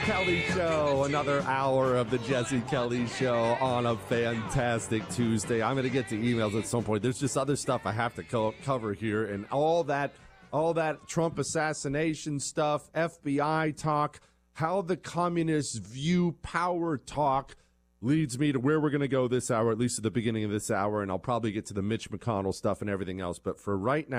Kelly Show, another hour of the Jesse Kelly Show on a fantastic Tuesday. I'm going to get to emails at some point. There's just other stuff I have to cover here, and all that Trump assassination stuff, FBI talk, how the communists view power talk leads me to where we're going to go this hour, at least at the beginning of this hour, and I'll probably get to the Mitch McConnell stuff and everything else. But for right now,